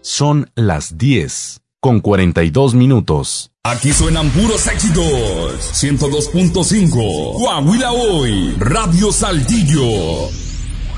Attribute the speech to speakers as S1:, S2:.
S1: Son las 10:42.
S2: Aquí suenan puros éxitos. 102.5 Coahuila Hoy, Radio Saltillo.